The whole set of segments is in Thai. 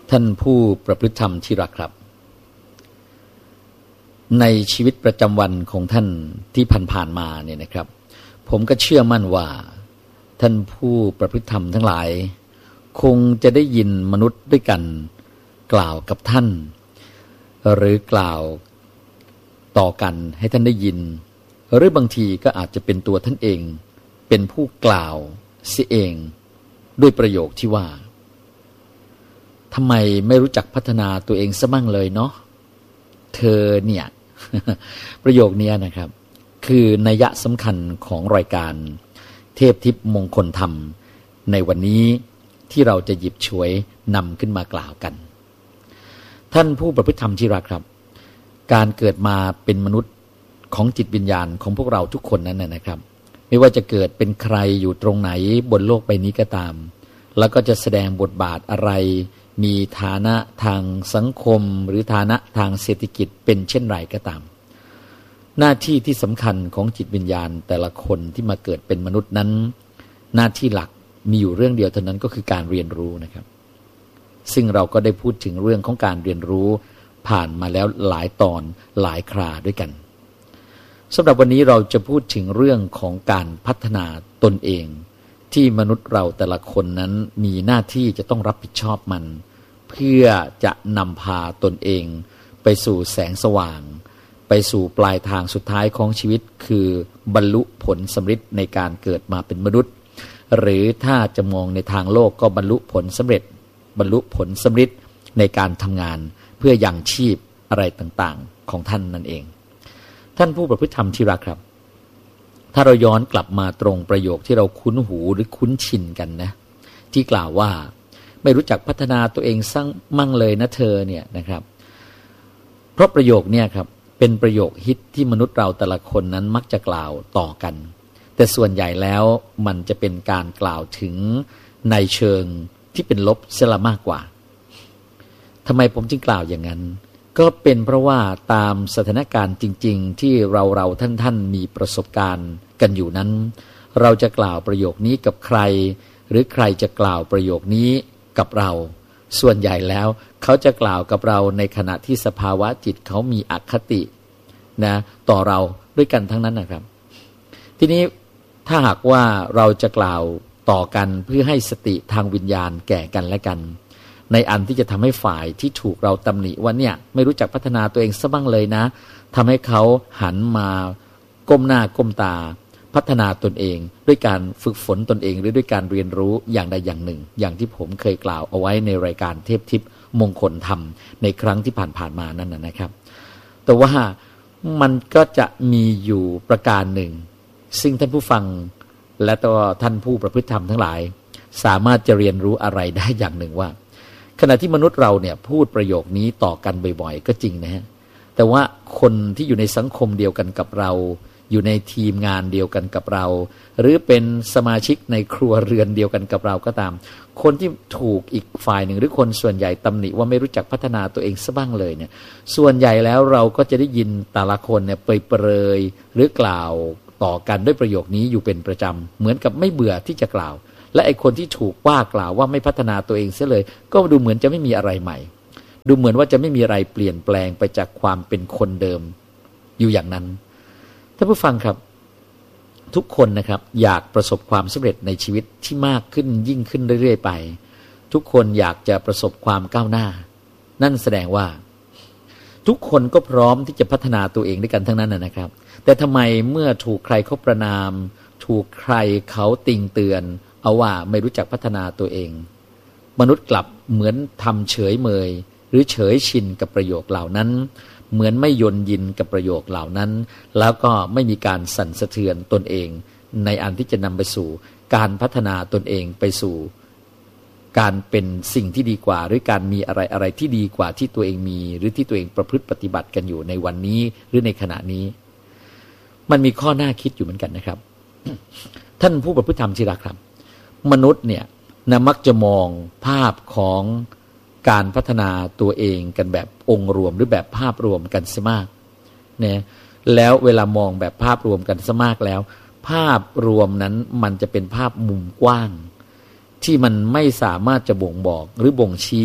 ท่านผู้ประพฤติธรรมที่รักครับในชีวิตประจำวันของท่านที่ผ่านๆมาเนี่ยนะครับผมก็เชื่อมั่นว่าท่านผู้ประพฤติธรรมทั้งหลายคงจะได้ยินมนุษย์ด้วยกันกล่าวกับท่านหรือกล่าวต่อกันให้ท่านได้ยินหรือบางทีก็อาจจะเป็นตัวท่านเองเป็นผู้กล่าวเสียเองด้วยประโยคที่ว่าทำไมไม่รู้จักพัฒนาตัวเองซะมั่งเลยเนาะเธอเนี่ย ประโยคนี้นะครับคือนัยยะสำคัญของรายการเทพทิพย์มงคลธรรมในวันนี้ที่เราจะหยิบฉวยนำขึ้นมากล่าวกันท่านผู้ประพฤติธรรมที่รักครับการเกิดมาเป็นมนุษย์ของจิตวิญญาณของพวกเราทุกคนนั้นนะครับไม่ว่าจะเกิดเป็นใครอยู่ตรงไหนบนโลกใบนี้ก็ตามแล้วก็จะแสดงบทบาทอะไรมีฐานะทางสังคมหรือฐานะทางเศรษฐกิจเป็นเช่นไรก็ตามหน้าที่ที่สำคัญของจิตวิญญาณแต่ละคนที่มาเกิดเป็นมนุษย์นั้นหน้าที่หลักมีอยู่เรื่องเดียวเท่านั้นก็คือการเรียนรู้นะครับซึ่งเราก็ได้พูดถึงเรื่องของการเรียนรู้ผ่านมาแล้วหลายตอนหลายคราด้วยกันสำหรับวันนี้เราจะพูดถึงเรื่องของการพัฒนาตนเองที่มนุษย์เราแต่ละคนนั้นมีหน้าที่จะต้องรับผิดชอบมันเพื่อจะนำพาตนเองไปสู่แสงสว่างไปสู่ปลายทางสุดท้ายของชีวิตคือบรรลุผลสำเร็จในการเกิดมาเป็นมนุษย์หรือถ้าจะมองในทางโลกก็บรรลุผลสำเร็จบรรลุผลสำเร็จในการทำงานเพื่อยังชีพอะไรต่างๆของท่านนั่นเองท่านผู้ประพฤติธรรมที่รักครับถ้าเราย้อนกลับมาตรงประโยคที่เราคุ้นหูหรือคุ้นชินกันนะที่กล่าวว่าไม่รู้จักพัฒนาตัวเองสร้างมั่งเลยนะเธอเนี่ยนะครับเพราะประโยคเนี่ยครับเป็นประโยคฮิตที่มนุษย์เราแต่ละคนนั้นมักจะกล่าวต่อกันแต่ส่วนใหญ่แล้วมันจะเป็นการกล่าวถึงในเชิงที่เป็นลบเสียละมากกว่าทำไมผมจึงกล่าวอย่างนั้นก็เป็นเพราะว่าตามสถานการณ์จริงๆที่เราท่านมีประสบการณ์กันอยู่นั้นเราจะกล่าวประโยคนี้กับใครหรือใครจะกล่าวประโยคนี้กับเราส่วนใหญ่แล้วเขาจะกล่าวกับเราในขณะที่สภาวะจิตเขามีอคตินะต่อเราด้วยกันทั้งนั้นนะครับทีนี้ถ้าหากว่าเราจะกล่าวต่อกันเพื่อให้สติทางวิญญาณแก่กันและกันในอันที่จะทำให้ฝ่ายที่ถูกเราตำหนิว่าเนี่ยไม่รู้จักพัฒนาตัวเองซะบ้างเลยนะทำให้เขาหันมาก้มหน้าก้มตาพัฒนาตนเองด้วยการฝึกฝนตนเองหรือด้วยการเรียนรู้อย่างใดอย่างหนึ่งอย่างที่ผมเคยกล่าวเอาไว้ในรายการเทพทิพย์มงคลธรรมในครั้งที่ผ่านมานั่นนะครับแต่ว่ามันก็จะมีอยู่ประการหนึ่งซึ่งท่านผู้ฟังและตัวท่านผู้ประพฤติธรรมทั้งหลายสามารถจะเรียนรู้อะไรได้อย่างหนึ่งว่าขณะที่มนุษย์เราเนี่ยพูดประโยคนี้ต่อกันบ่อยๆก็จริงนะฮะแต่ว่าคนที่อยู่ในสังคมเดียวกันกับเราอยู่ในทีมงานเดียวกันกับเราหรือเป็นสมาชิกในครัวเรือนเดียวกันกับเราก็ตามคนที่ถูกอีกฝ่ายหนึ่งหรือคนส่วนใหญ่ตำหนิว่าไม่รู้จักพัฒนาตัวเองซะบ้างเลยเนี่ยส่วนใหญ่แล้วเราก็จะได้ยินแต่ละคนเนี่ยเปรยหรือกล่าวต่อกันด้วยประโยคนี้อยู่เป็นประจำเหมือนกับไม่เบื่อที่จะกล่าวและไอ้คนที่ถูกว่ากล่าวว่าไม่พัฒนาตัวเองเสียเลยก็ดูเหมือนจะไม่มีอะไรใหม่ดูเหมือนว่าจะไม่มีอะไรเปลี่ยนแปลงไปจากความเป็นคนเดิมอยู่อย่างนั้นท่านผู้ฟังครับทุกคนนะครับอยากประสบความสำเร็จในชีวิตที่มากขึ้นยิ่งขึ้นเรื่อยๆไปทุกคนอยากจะประสบความก้าวหน้านั่นแสดงว่าทุกคนก็พร้อมที่จะพัฒนาตัวเองด้วยกันทั้งนั้นนะครับแต่ทำไมเมื่อถูกใครเขาประณามถูกใครเขาติงเตือนเอาว่าไม่รู้จักพัฒนาตัวเองมนุษย์กลับเหมือนทำเฉยเมยหรือเฉยชินกับประโยคเหล่านั้นเหมือนไม่ยนยินกับประโยคเหล่านั้นแล้วก็ไม่มีการสั่นสะเทือนตนเองในอันที่จะนำไปสู่การพัฒนาตนเองไปสู่การเป็นสิ่งที่ดีกว่าหรือการมีอะไรที่ดีกว่าที่ตัวเองมีหรือที่ตัวเองประพฤติปฏิบัติกันอยู่ในวันนี้หรือในขณะนี้มันมีข้อน่าคิดอยู่เหมือนกันนะครับ ท่านผู้ประพฤติธรรมที่รักครับมนุษย์เนี่ยมักจะมองภาพของการพัฒนาตัวเองกันแบบองค์รวมหรือแบบภาพรวมกันซะมากเนี่ยแล้วเวลามองแบบภาพรวมกันซะมากแล้วภาพรวมนั้นมันจะเป็นภาพมุมกว้างที่มันไม่สามารถจะบ่งบอกหรือบ่งชี้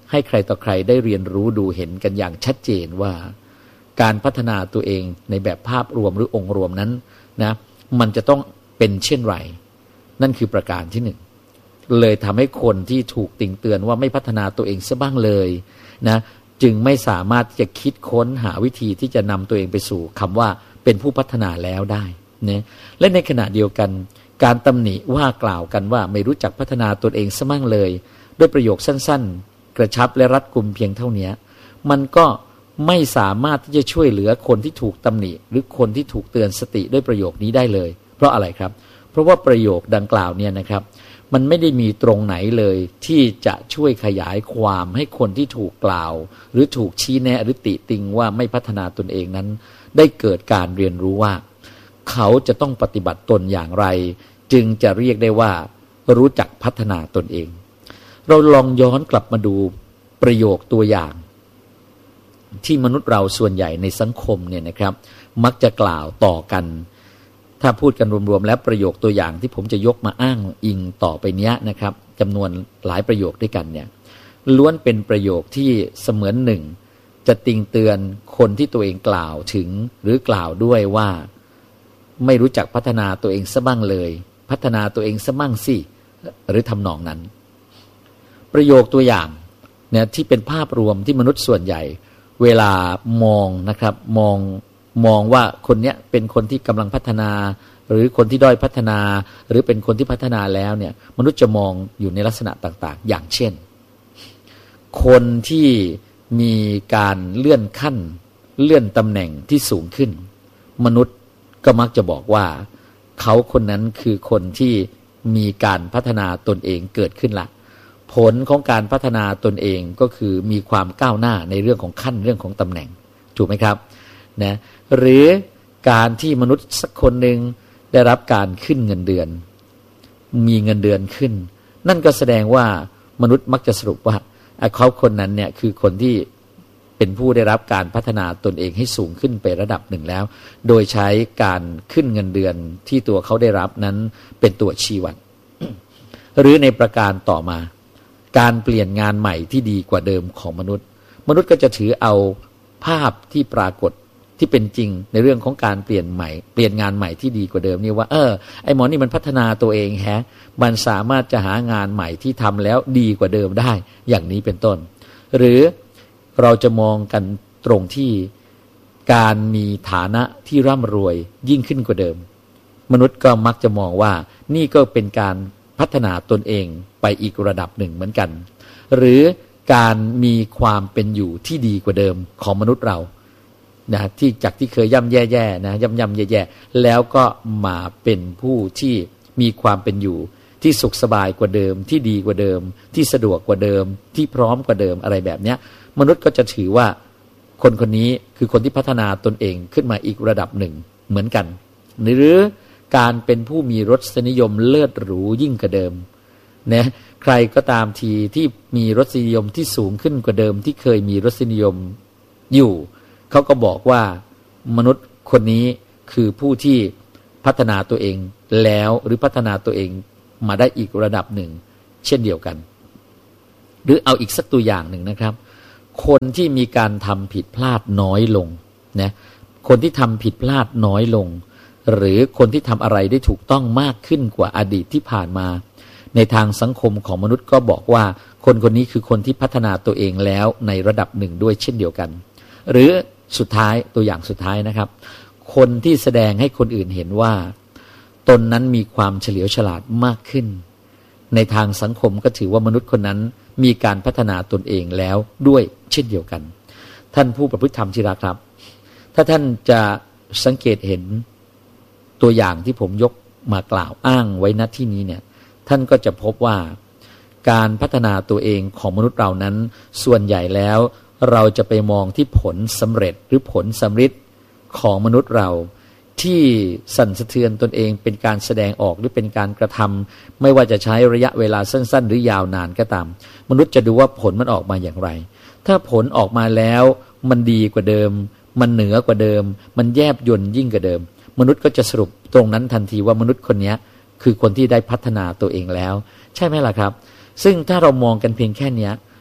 ให้ใครต่อใครได้เรียนรู้ดูเห็นกันอย่างชัดเจนว่าการพัฒนาตัวเองในแบบภาพรวมหรือองค์รวมนั้นนะมันจะต้องเป็นเช่นไรนั่นคือประการที่หนึ่งเลยทำให้คนที่ถูกติ่งเตือนว่าไม่พัฒนาตัวเองซะบ้างเลยนะจึงไม่สามารถจะคิดค้นหาวิธีที่จะนำตัวเองไปสู่คำว่าเป็นผู้พัฒนาแล้วได้นะและในขณะเดียวกันการตำหนิว่ากล่าวกันว่าไม่รู้จักพัฒนาตนเองซะบ้างเลยด้วยประโยคสั้นๆกระชับและรัดกุมเพียงเท่านี้มันก็ไม่สามารถที่จะช่วยเหลือคนที่ถูกตำหนิหรือคนที่ถูกเตือนสติด้วยประโยคนี้ได้เลยเพราะอะไรครับเพราะว่าประโยคดังกล่าวเนี่ยนะครับมันไม่ได้มีตรงไหนเลยที่จะช่วยขยายความให้คนที่ถูกกล่าวหรือถูกชี้แนะหรือติติงว่าไม่พัฒนาตนเองนั้นได้เกิดการเรียนรู้ว่าเขาจะต้องปฏิบัติตนอย่างไรจึงจะเรียกได้ว่ารู้จักพัฒนาตนเองเราลองย้อนกลับมาดูประโยคตัวอย่างที่มนุษย์เราส่วนใหญ่ในสังคมเนี่ยนะครับมักจะกล่าวต่อกันถ้าพูดกันรวมๆแล้วประโยคตัวอย่างที่ผมจะยกมาอ้างอิงต่อไปเนี้ยนะครับจำนวนหลายประโยคด้วยกันเนี่ยล้วนเป็นประโยคที่เสมือนหนึ่งจะติงเตือนคนที่ตัวเองกล่าวถึงหรือกล่าวด้วยว่าไม่รู้จักพัฒนาตัวเองซะบ้างเลยพัฒนาตัวเองซะบ้างสิหรือทำนองนั้นประโยคตัวอย่างเนี่ยที่เป็นภาพรวมที่มนุษย์ส่วนใหญ่เวลามองนะครับมองว่าคนเนี้ยเป็นคนที่กำลังพัฒนาหรือคนที่ด้อยพัฒนาหรือเป็นคนที่พัฒนาแล้วเนี่ยมนุษย์จะมองอยู่ในลักษณะต่างๆอย่างเช่นคนที่มีการเลื่อนขั้นเลื่อนตำแหน่งที่สูงขึ้นมนุษย์ก็มักจะบอกว่าเขาคนนั้นคือคนที่มีการพัฒนาตนเองเกิดขึ้นละผลของการพัฒนาตนเองก็คือมีความก้าวหน้าในเรื่องของขั้นเรื่องของตำแหน่งถูกไหมครับนะหรือการที่มนุษย์สักคนหนึ่งได้รับการขึ้นเงินเดือนมีเงินเดือนขึ้นนั่นก็แสดงว่ามนุษย์มักจะสรุปว่าเขาคนนั้นเนี่ยคือคนที่เป็นผู้ได้รับการพัฒนาตนเองให้สูงขึ้นไประดับหนึ่งแล้วโดยใช้การขึ้นเงินเดือนที่ตัวเขาได้รับนั้นเป็นตัวชี้วัด หรือในประการต่อมาการเปลี่ยนงานใหม่ที่ดีกว่าเดิมของมนุษย์ก็จะถือเอาภาพที่ปรากฏที่เป็นจริงในเรื่องของการเปลี่ยนงานใหม่ที่ดีกว่าเดิมนี่ว่าไอ้หมอนี่มันพัฒนาตัวเองมันสามารถจะหางานใหม่ที่ทำแล้วดีกว่าเดิมได้อย่างนี้เป็นต้นหรือเราจะมองกันตรงที่การมีฐานะที่ร่ำรวยยิ่งขึ้นกว่าเดิมมนุษย์ก็มักจะมองว่านี่ก็เป็นการพัฒนาตนเองไปอีกระดับหนึ่งเหมือนกันหรือการมีความเป็นอยู่ที่ดีกว่าเดิมของมนุษย์เรานะที่จากที่เคยย่ำแย่ๆนะย่ำแย่ๆแล้วก็มาเป็นผู้ที่มีความเป็นอยู่ที่สุขสบายกว่าเดิมที่ดีกว่าเดิมที่สะดวกกว่าเดิมที่พร้อมกว่าเดิมอะไรแบบเนี้ยมนุษย์ก็จะถือว่าคนคนนี้คือคนที่พัฒนาตนเองขึ้นมาอีกระดับหนึ่งเหมือนกันหรือการเป็นผู้มีรสนิยมเลิศหรูยิ่งกว่าเดิมนะใครก็ตามทีที่มีรสนิยมที่สูงขึ้นกว่าเดิมที่เคยมีรสนิยมอยู่เขาก็บอกว่ามนุษย์คนนี้คือผู้ที่พัฒนาตัวเองแล้วหรือพัฒนาตัวเองมาได้อีกระดับหนึ่งเช่นเดียวกันหรือเอาอีกสักตัวอย่างหนึ่งนะครับคนที่มีการทำผิดพลาดน้อยลงนะคนที่ทำผิดพลาดน้อยลงหรือคนที่ทำอะไรได้ถูกต้องมากขึ้นกว่าอดีตที่ผ่านมาในทางสังคมของมนุษย์ก็บอกว่าคนคนนี้คือคนที่พัฒนาตัวเองแล้วในระดับหนึ่งด้วยเช่นเดียวกันหรือสุดท้ายตัวอย่างสุดท้ายนะครับคนที่แสดงให้คนอื่นเห็นว่าตนนั้นมีความเฉลียวฉลาดมากขึ้นในทางสังคมก็ถือว่ามนุษย์คนนั้นมีการพัฒนาตนเองแล้วด้วยเช่นเดียวกันท่านผู้ประพฤติธรรมที่รักครับถ้าท่านจะสังเกตเห็นตัวอย่างที่ผมยกมากล่าวอ้างไว้ณที่นี้เนี่ยท่านก็จะพบว่าการพัฒนาตัวเองของมนุษย์เรานั้นส่วนใหญ่แล้วเราจะไปมองที่ผลสำเร็จหรือผลสำฤทธิ์ของมนุษย์เราที่สั่นสะเทือนตนเองเป็นการแสดงออกหรือเป็นการกระทำไม่ว่าจะใช้ระยะเวลาสั้นๆหรือยาวนานก็ตามมนุษย์จะดูว่าผลมันออกมาอย่างไรถ้าผลออกมาแล้วมันดีกว่าเดิมมันเหนือกว่าเดิมมันแยบยลยิ่งกว่าเดิมมนุษย์ก็จะสรุปตรงนั้นทันทีว่ามนุษย์คนนี้คือคนที่ได้พัฒนาตัวเองแล้วใช่ไหมล่ะครับซึ่งถ้าเรามองกันเพียงแค่นี้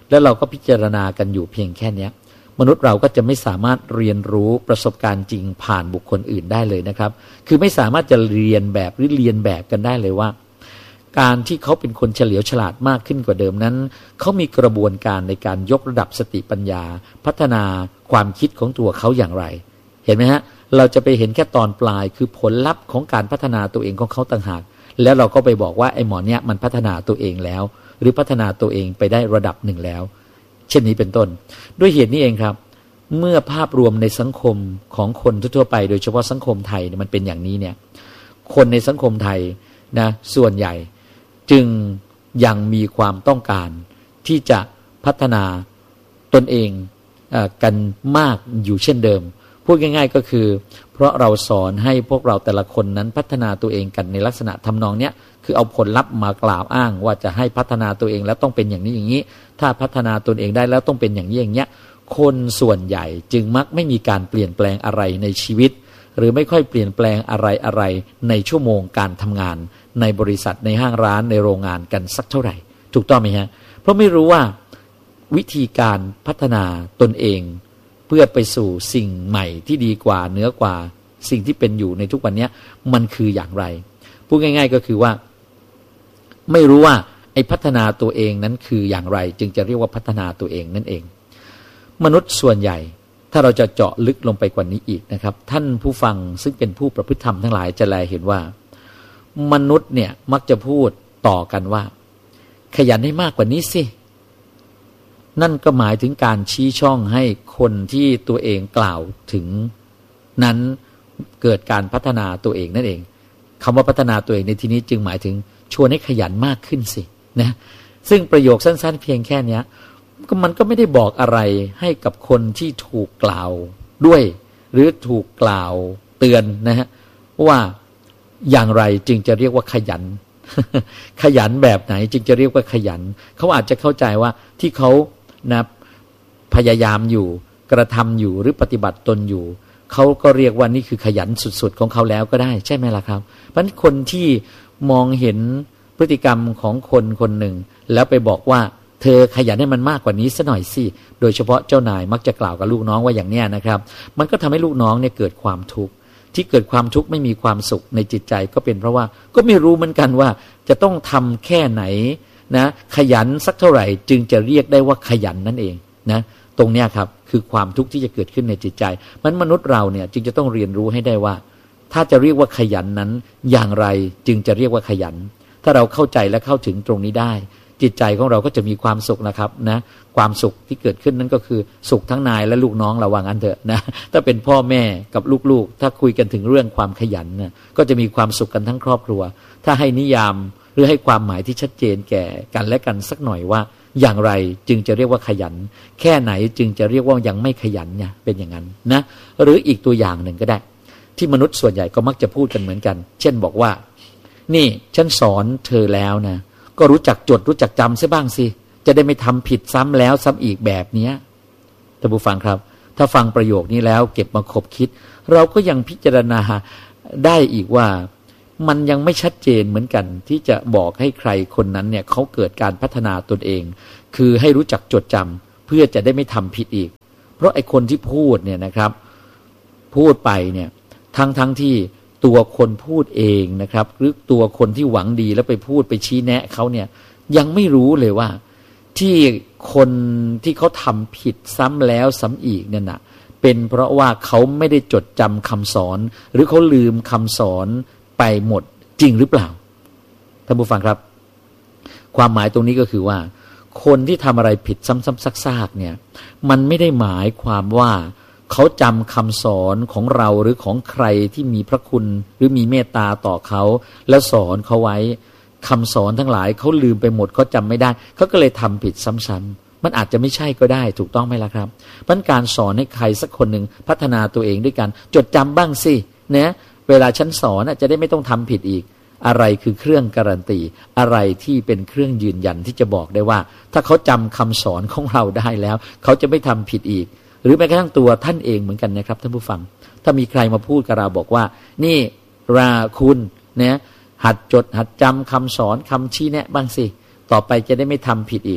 แล้วเราก็พิจารณากันอยู่เพียงแค่นี้มนุษย์เราก็จะไม่สามารถเรียนรู้ประสบการณ์จริงผ่านบุคคลอื่นได้เลยนะครับคือไม่สามารถจะเรียนแบบหรือเรียนแบบกันได้เลยว่าการที่เขาเป็นคนเฉลียวฉลาดมากขึ้นกว่าเดิมนั้นเขามีกระบวนการในการยกระดับสติปัญญาพัฒนาความคิดของตัวเขาอย่างไรเห็นไหมฮะเราจะไปเห็นแค่ตอนปลายคือผลลัพธ์ของการพัฒนาตัวเองของเขาต่างหากแล้วเราก็ไปบอกว่าไอ้หมอเนี่ยมันพัฒนาตัวเองแล้วหรือพัฒนาตัวเองไปได้ระดับหนึ่งแล้วเช่นนี้เป็นต้นด้วยเหตุนี้เองครับเมื่อภาพรวมในสังคมของคนทั่วไปโดยเฉพาะสังคมไทยมันเป็นอย่างนี้เนี่ยคนในสังคมไทยนะส่วนใหญ่จึงยังมีความต้องการที่จะพัฒนาตนเองกันมากอยู่เช่นเดิมพูดง่ายๆก็คือเพราะเราสอนให้พวกเราแต่ละคนนั้นพัฒนาตัวเองกันในลักษณะทำนองเนี้ยคือเอาผลลัพธ์มากล่าวอ้างว่าจะให้พัฒนาตัวเองแล้วต้องเป็นอย่างนี้อย่างนี้ถ้าพัฒนาตนเองได้แล้วต้องเป็นอย่างนี้อย่างเงี้ยคนส่วนใหญ่จึงมักไม่มีการเปลี่ยนแปลงอะไรในชีวิตหรือไม่ค่อยเปลี่ยนแปลงอะไรในชั่วโมงการทำงานในบริษัทในห้างร้านในโรงงานกันสักเท่าไหร่ถูกต้องไหมฮะเพราะไม่รู้ว่าวิธีการพัฒนาตนเองเพื่อไปสู่สิ่งใหม่ที่ดีกว่าเหนือกว่าสิ่งที่เป็นอยู่ในทุกวันนี้มันคืออย่างไรพูดง่ายๆก็คือว่าไม่รู้ว่าไอ้พัฒนาตัวเองนั้นคืออย่างไรจึงจะเรียกว่าพัฒนาตัวเองนั่นเองมนุษย์ส่วนใหญ่ถ้าเราจะเจาะลึกลงไปกว่านี้อีกนะครับท่านผู้ฟังซึ่งเป็นผู้ประพฤติธรรมทั้งหลายจะแลเห็นว่ามนุษย์เนี่ยมักจะพูดต่อกันว่าขยันให้มากกว่านี้สินั่นก็หมายถึงการชี้ช่องให้คนที่ตัวเองกล่าวถึงนั้นเกิดการพัฒนาตัวเองนั่นเองคำว่าพัฒนาตัวเองในที่นี้จึงหมายถึงชวนให้ขยันมากขึ้นสินะซึ่งประโยคสั้นๆเพียงแค่นี้มันก็ไม่ได้บอกอะไรให้กับคนที่ถูกกล่าวด้วยหรือถูกกล่าวเตือนนะฮะว่าอย่างไรจึงจะเรียกว่าขยัน ขยันแบบไหนจึงจะเรียกว่าขยันเขาอาจจะเข้าใจว่าที่เขานะพยายามอยู่กระทำอยู่หรือปฏิบัติตนอยู่เขาก็เรียกว่านี่คือขยันสุดๆของเขาแล้วก็ได้ใช่ไหมล่ะครับเพราะฉะนั้นคนที่มองเห็นพฤติกรรมของคนคนหนึ่งแล้วไปบอกว่าเธอขยันให้มันมากกว่านี้ซะหน่อยสิโดยเฉพาะเจ้านายมักจะกล่าวกับลูกน้องว่าอย่างเนี้ยนะครับมันก็ทำให้ลูกน้องเนี่ยเกิดความทุกข์ที่เกิดความทุกข์ไม่มีความสุขในจิตใจก็เป็นเพราะว่าก็ไม่รู้เหมือนกันว่าจะต้องทำแค่ไหนนะขยันสักเท่าไหร่จึงจะเรียกได้ว่าขยันนั่นเองนะตรงเนี้ยครับคือความทุกข์ที่จะเกิดขึ้นในจิตใจมันมนุษย์เราเนี่ยจึงจะต้องเรียนรู้ให้ได้ว่าถ้าจะเรียกว่าขยันนั้นอย่างไรจึงจะเรียกว่าขยันถ้าเราเข้าใจและเข้าถึงตรงนี้ได้จิตใจของเราก็จะมีความสุขนะครับนะความสุขที่เกิดขึ้นนั้นก็คือสุขทั้งนายและลูกน้องระวังอันเถอะนะถ้าเป็นพ่อแม่กับลูกๆถ้าคุยกันถึงเรื่องความขยันนะก็จะมีความสุขกันทั้งครอบครัวถ้าให้นิยามหรือให้ความหมายที่ชัดเจนแก่กันและกันสักหน่อยว่าอย่างไรจึงจะเรียกว่าขยันแค่ไหนจึงจะเรียกว่ายังไม่ขยันเนี่ยเป็นอย่างนั้นนะหรืออีกตัวอย่างหนึ่งก็ได้ที่มนุษย์ส่วนใหญ่ก็มักจะพูดกันเหมือนกันเช่นบอกว่านี่ฉันสอนเธอแล้วนะก็รู้จักจดรู้จักจำซะบ้างสิจะได้ไม่ทำผิดซ้ำแล้วซ้ำอีกแบบนี้ท่านผู้ฟังครับถ้าฟังประโยคนี้แล้วเก็บมาคบคิดเราก็ยังพิจารณาได้อีกว่ามันยังไม่ชัดเจนเหมือนกันที่จะบอกให้ใครคนนั้นเนี่ยเขาเกิดการพัฒนาตนเองคือให้รู้จักจดจำเพื่อจะได้ไม่ทำผิดอีกเพราะไอ้คนที่พูดเนี่ยนะครับพูดไปเนี่ยทั้งที่ตัวคนพูดเองนะครับหรือตัวคนที่หวังดีแล้วไปพูดไปชี้แนะเขาเนี่ยยังไม่รู้เลยว่าที่คนที่เขาทำผิดซ้ำแล้วซ้ำอีกเนี่ยนะเป็นเพราะว่าเขาไม่ได้จดจำคำสอนหรือเขาลืมคำสอนไปหมดจริงหรือเปล่าท่านผู้ฟังครับความหมายตรงนี้ก็คือว่าคนที่ทำอะไรผิดซ้ำๆซากๆเนี่ยมันไม่ได้หมายความว่าเขาจำคำสอนของเราหรือของใครที่มีพระคุณหรือมีเมตตาต่อเขาแล้วสอนเขาไว้คำสอนทั้งหลายเขาลืมไปหมดเขาจำไม่ได้เขาก็เลยทำผิดซ้ำๆมันอาจจะไม่ใช่ก็ได้ถูกต้องไหมล่ะครับเพราะการสอนให้ใครสักคนหนึ่งพัฒนาตัวเองด้วยกันจดจำบ้างสินะเวลาฉันสอนจะได้ไม่ต้องทำผิดอีกอะไรคือเครื่องการันตีอะไรที่เป็นเครื่องยืนยันที่จะบอกได้ว่าถ้าเขาจำคำสอนของเราได้แล้วเขาจะไม่ทำผิดอีกหรือแม้กระทั่งตัวท่านเองเหมือนกันนะครับท่านผู้ฟังถ้ามีใครมาพูดกับเราบอกว่านี่ราคุณเนี่ยหัดจดหัดจำคำสอนคำชี้แนะบ้างสิต่อไปจะได้ไม่ทำผิดอีก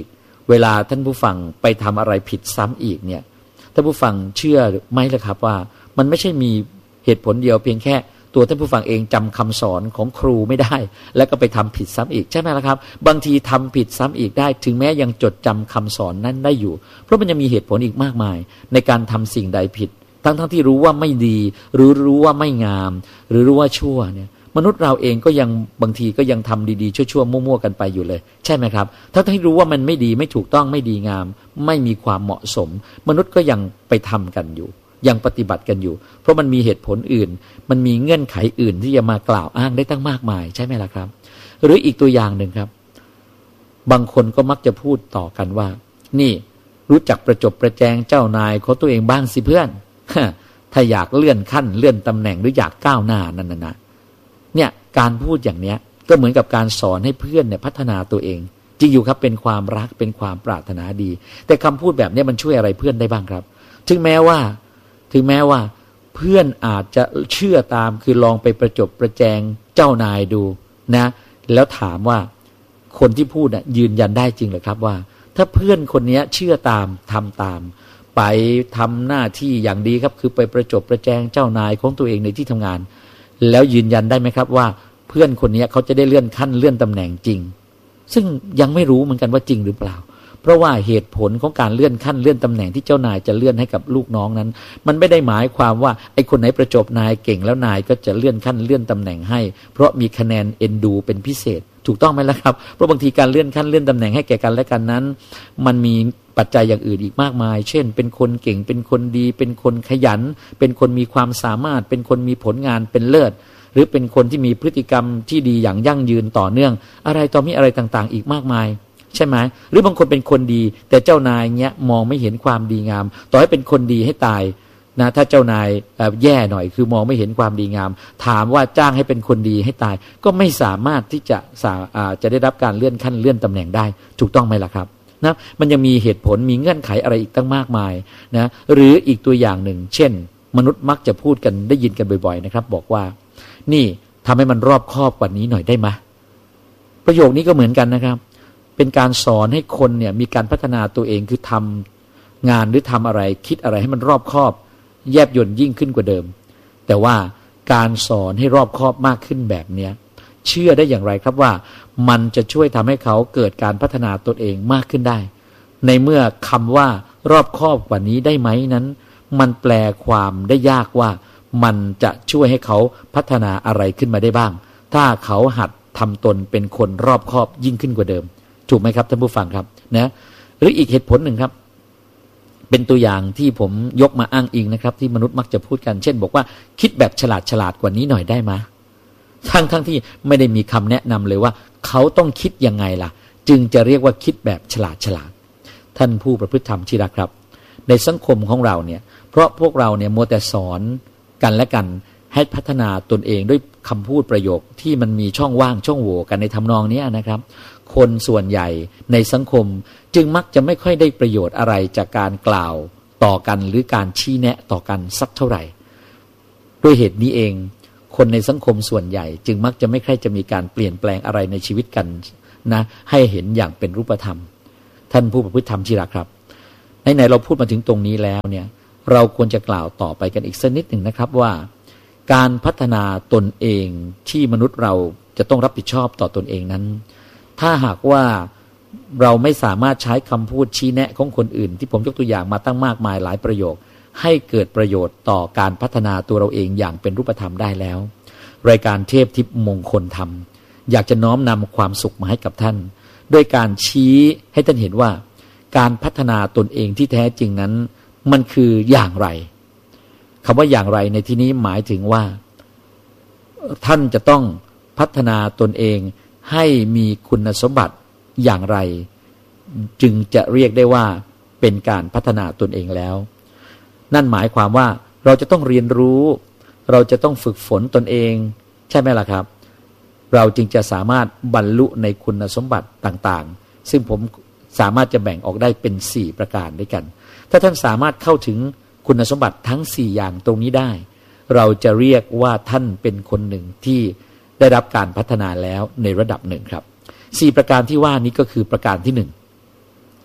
เวลาท่านผู้ฟังไปทำอะไรผิดซ้ำอีกเนี่ยท่านผู้ฟังเชื่อไหมล่ะครับว่ามันไม่ใช่มีเหตุผลเดียวเพียงแค่ตัวท่านผู้ฟังเองจำคำสอนของครูไม่ได้แล้วก็ไปทำผิดซ้ำอีกใช่ไหมล่ะครับบางทีทำผิดซ้ำอีกได้ถึงแม้ยังจดจำคำสอนนั้นได้อยู่เพราะมันยังมีเหตุผลอีกมากมายในการทำสิ่งใดผิดทั้งที่รู้ว่าไม่ดีหรือรู้ว่าไม่งามหรือรู้ว่าชั่วเนี่ยมนุษย์เราเองก็ยังบางทีก็ยังทำดีๆชั่วๆมั่วๆกันไปอยู่เลยใช่ไหมครับทั้งที่รู้ว่ามันไม่ดีไม่ถูกต้องไม่ดีงามไม่มีความเหมาะสมมนุษย์ก็ยังไปทำกันอยู่ยังปฏิบัติกันอยู่เพราะมันมีเหตุผลอื่นมันมีเงื่อนไขอื่นที่จะมากล่าวอ้างได้ตั้งมากมายใช่ไหมล่ะครับหรืออีกตัวอย่างหนึ่งครับบางคนก็มักจะพูดต่อกันว่านี่รู้จักประจบประแจงเจ้านายของตัวเองบ้างสิเพื่อนถ้าอยากเลื่อนขั้นเลื่อนตำแหน่งหรืออยากก้าวหน้านั่นนะเนี่ยการพูดอย่างเนี้ยก็เหมือนกับการสอนให้เพื่อนเนี่ยพัฒนาตัวเองจริงอยู่ครับเป็นความรักเป็นความปรารถนาดีแต่คำพูดแบบนี้มันช่วยอะไรเพื่อนได้บ้างครับถึงแม้ว่าเพื่อนอาจจะเชื่อตามคือลองไปประจบประแจงเจ้านายดูนะแล้วถามว่าคนที่พูดน่ะยืนยันได้จริงเหรอครับว่าถ้าเพื่อนคนนี้เชื่อตามทำตามไปทำหน้าที่อย่างดีครับคือไปประจบประแจงเจ้านายของตัวเองในที่ทำงานแล้วยืนยันได้ไหมครับว่าเพื่อนคนนี้เขาจะได้เลื่อนขั้นเลื่อนตำแหน่งจริงซึ่งยังไม่รู้เหมือนกันว่าจริงหรือเปล่าเพราะว่าเหตุผลของการเลื่อนขั้นเลื่อนตำแหน่งที่เจ้านายจะเลื่อนให้กับลูกน้องนั้นมันไม่ได้หมายความว่าไอ้คนไหนประจบนายเก่งแล้วนายก็จะเลื่อนขั้นเลื่อนตำแหน่งให้เพราะมีคะแนนเอ็นดูเป็นพิเศษถูกต้องไหมล่ะครับเพราะบางทีการเลื่อนขั้นเลื่อนตำแหน่งให้แก่กันและกันนั้นมันมีปัจจัยอย่างอื่นอีกมากมายเช่นเป็นคนเก่งเป็นคนดีเป็นคนขยันเป็นคนมีความสามารถเป็นคนมีผลงานเป็นเลิศหรือเป็นคนที่มีพฤติกรรมที่ดีอย่างยั่งยืนต่อเนื่องอะไรต่อมีอะไรต่างๆอีกมากมายใช่ไหมหรือบางคนเป็นคนดีแต่เจ้านายเงี้ยมองไม่เห็นความดีงามต่อให้เป็นคนดีให้ตายนะถ้าเจ้านายแย่หน่อยคือมองไม่เห็นความดีงามถามว่าจ้างให้เป็นคนดีให้ตายก็ไม่สามารถที่จะได้รับการเลื่อนขั้นเลื่อนตำแหน่งได้ถูกต้องไหมล่ะครับนะมันยังมีเหตุผลมีเงื่อนไขอะไรอีกตั้งมากมายนะหรืออีกตัวอย่างหนึ่งเช่นมนุษย์มักจะพูดกันได้ยินกันบ่อยๆนะครับบอกว่านี่ทำให้มันรอบคอบกว่านี้หน่อยได้ไหมประโยคนี้ก็เหมือนกันนะครับเป็นการสอนให้คนเนี่ยมีการพัฒนาตัวเองคือทำงานหรือทำอะไรคิดอะไรให้มันรอบคอบแยบยลยิ่งขึ้นกว่าเดิมแต่ว่าการสอนให้รอบคอบมากขึ้นแบบเนี้ยเชื่อได้อย่างไรครับว่ามันจะช่วยทำให้เขาเกิดการพัฒนาตนเองมากขึ้นได้ในเมื่อคำว่ารอบคอบกว่านี้ได้ไหมนั้นมันแปลความได้ยากว่ามันจะช่วยให้เขาพัฒนาอะไรขึ้นมาได้บ้างถ้าเขาหัดทำตนเป็นคนรอบคอบยิ่งขึ้นกว่าเดิมถูกไหมครับท่านผู้ฟังครับนะหรืออีกเหตุผลหนึ่งครับเป็นตัวอย่างที่ผมยกมาอ้างอิงนะครับที่มนุษย์มักจะพูดกันเช่นบอกว่าคิดแบบฉลาดกว่านี้หน่อยได้ไหมทั้งที่ไม่ได้มีคำแนะนำเลยว่าเขาต้องคิดยังไงล่ะจึงจะเรียกว่าคิดแบบฉลาดท่านผู้ประพฤติธรรมที่รักครับในสังคมของเราเนี่ยเพราะพวกเราเนี่ยมัวแต่สอนกันและกันให้พัฒนาตนเองด้วยคำพูดประโยคที่มันมีช่องว่างช่องโหว่กันในทำนองนี้นะครับคนส่วนใหญ่ในสังคมจึงมักจะไม่ค่อยได้ประโยชน์อะไรจากการกล่าวต่อกันหรือการชี้แนะต่อกันสักเท่าไหร่ด้วยเหตุนี้เองคนในสังคมส่วนใหญ่จึงมักจะไม่ค่อยจะมีการเปลี่ยนแปลงอะไรในชีวิตกันนะให้เห็นอย่างเป็นรูปธรรมท่านผู้ประพฤติธรรมที่รักครับไหนๆเราพูดมาถึงตรงนี้แล้วเนี่ยเราควรจะกล่าวต่อไปกันอีกสักนิดหนึ่งนะครับว่าการพัฒนาตนเองที่มนุษย์เราจะต้องรับผิดชอบต่อตนเองนั้นถ้าหากว่าเราไม่สามารถใช้คำพูดชี้แนะของคนอื่นที่ผมยกตัวอย่างมาตั้งมากมายหลายประโยคให้เกิดประโยชน์ต่อการพัฒนาตัวเราเองอย่างเป็นรูปธรรมได้แล้วรายการเทพทิพย์มงคลธรรมอยากจะน้อมนำความสุขมาให้กับท่านด้วยการชี้ให้ท่านเห็นว่าการพัฒนาตนเองที่แท้จริงนั้นมันคืออย่างไรคำว่าอย่างไรในที่นี้หมายถึงว่าท่านจะต้องพัฒนาตนเองให้มีคุณสมบัติอย่างไรจึงจะเรียกได้ว่าเป็นการพัฒนาตนเองแล้วนั่นหมายความว่าเราจะต้องเรียนรู้เราจะต้องฝึกฝนตนเองใช่ไหมล่ะครับเราจึงจะสามารถบรรลุในคุณสมบัติต่างๆซึ่งผมสามารถจะแบ่งออกได้เป็น4ประการด้วยกันถ้าท่านสามารถเข้าถึงคุณสมบัติทั้ง4อย่างตรงนี้ได้เราจะเรียกว่าท่านเป็นคนหนึ่งที่ได้รับการพัฒนาแล้วในระดับหนึ่งครับ4ประการที่ว่านี้ก็คือประการที่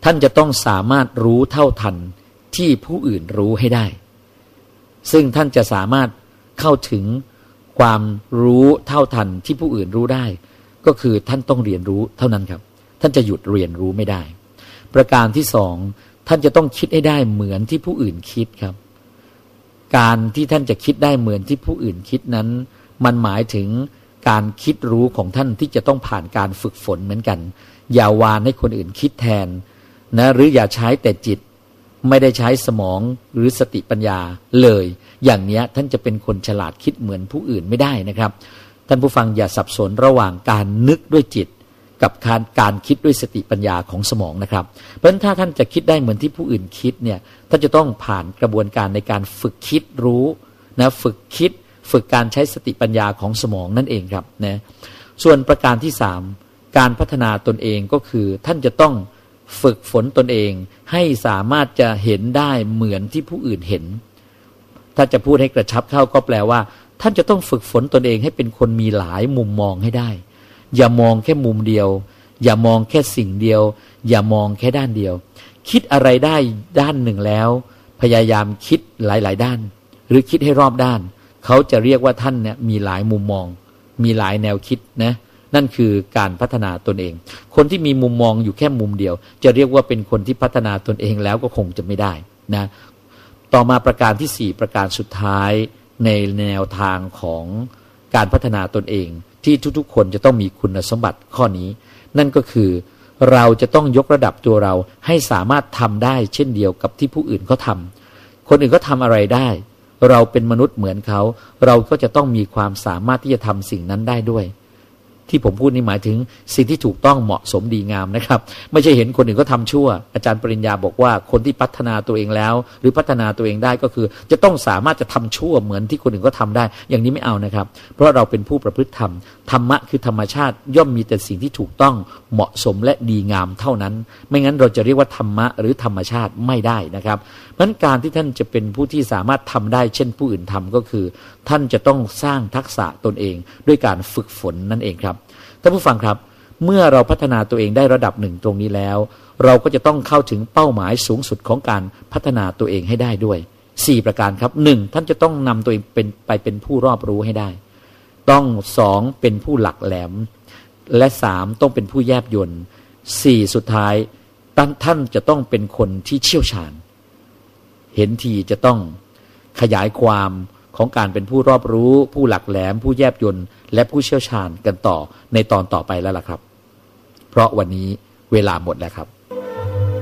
ท่านจะต้องสามารถรู้เท่าทันที่ผู้อื่นรู้ให้ได้ซึ่งท่านจะสามารถเข้าถึงความรู้เท่าทันที่ผู้อื่นรู้ได้ก็คือท่านต้องเรียนรู้เท่านั้นครับท่านจะหยุดเรียนรู้ไม่ได้ประการที่สองท่านจะต้องคิดให้ได้เหมือนที่ผู้อื่นคิดครับการที่ท่านจะคิดได้เหมือนที่ผู้อื่นคิดนั้นมันหมายถึงการคิดรู้ของท่านที่จะต้องผ่านการฝึกฝนเหมือนกันอย่าวานให้คนอื่นคิดแทนนะหรืออย่าใช้แต่จิตไม่ได้ใช้สมองหรือสติปัญญาเลยอย่างนี้ท่านจะเป็นคนฉลาดคิดเหมือนผู้อื่นไม่ได้นะครับท่านผู้ฟังอย่าสับสนระหว่างการนึกด้วยจิตกับการคิดด้วยสติปัญญาของสมองนะครับเพราะฉะนั้นถ้าท่านจะคิดได้เหมือนที่ผู้อื่นคิดเนี่ยท่านจะต้องผ่านกระบวนการในการฝึกคิดรู้นะฝึกคิดฝึกการใช้สติปัญญาของสมองนั่นเองครับนะส่วนประการที่สามการพัฒนาตนเองก็คือท่านจะต้องฝึกฝนตนเองให้สามารถจะเห็นได้เหมือนที่ผู้อื่นเห็นถ้าจะพูดให้กระชับเข้าก็แปลว่าท่านจะต้องฝึกฝนตนเองให้เป็นคนมีหลายมุมมองให้ได้อย่ามองแค่มุมเดียวอย่ามองแค่สิ่งเดียวอย่ามองแค่ด้านเดียวคิดอะไรได้ด้านหนึ่งแล้วพยายามคิดหลายๆด้านหรือคิดให้รอบด้านเขาจะเรียกว่าท่านเนี่ยมีหลายมุมมองมีหลายแนวคิดนะนั่นคือการพัฒนาตนเองคนที่มีมุมมองอยู่แค่มุมเดียวจะเรียกว่าเป็นคนที่พัฒนาตนเองแล้วก็คงจะไม่ได้นะต่อมาประการที่สี่ประการสุดท้ายในแนวทางของการพัฒนาตนเองที่ทุกๆคนจะต้องมีคุณสมบัติข้อนี้นั่นก็คือเราจะต้องยกระดับตัวเราให้สามารถทำได้เช่นเดียวกับที่ผู้อื่นเขาทำคนอื่นก็ทำอะไรได้เราเป็นมนุษย์เหมือนเขาเราก็จะต้องมีความสามารถที่จะทำสิ่งนั้นได้ด้วยที่ผมพูดนี่หมายถึงสิ่งที่ถูกต้องเหมาะสมดีงามนะครับไม่ใช่เห็นคนอื่นก็ทำชั่วอาจารย์ปริญญาบอกว่าคนที่พัฒนาตัวเองแล้วหรือพัฒนาตัวเองได้ก็คือจะต้องสามารถจะทำชั่วเหมือนที่คนอื่นก็ทำได้อย่างนี้ไม่เอานะครับเพราะเราเป็นผู้ประพฤติธรรมธรรมะคือธรรมชาติย่อมมีแต่สิ่งที่ถูกต้องเหมาะสมและดีงามเท่านั้นไม่งั้นเราจะเรียกว่าธรรมะหรือธรรมชาติไม่ได้นะครับเพราะฉะนั้นการที่ท่านจะเป็นผู้ที่สามารถทำได้เช่นผู้อื่นทำก็คือท่านจะต้องสร้างทักษะตนเองด้วยการฝึกฝนนั่นเองครับท่านผู้ฟังครับเมื่อเราพัฒนาตัวเองได้ระดับหนึ่งตรงนี้แล้วเราก็จะต้องเข้าถึงเป้าหมายสูงสุดของการพัฒนาตัวเองให้ได้ด้วย4ประการครับ1ท่านจะต้องนำตัวเองเป็นผู้รอบรู้ให้ได้ต้อง2เป็นผู้หลักแหลมและ3ต้องเป็นผู้แยบยล4สุดท้ายท่านจะต้องเป็นคนที่เชี่ยวชาญเห็นทีจะต้องขยายความของการเป็นผู้รอบรู้ผู้หลักแหลมผู้แยบยลและผู้เชี่ยวชาญกันต่อในตอนต่อไปแล้วล่ะครับเพราะวันนี้เวลาหมดแล้วครับ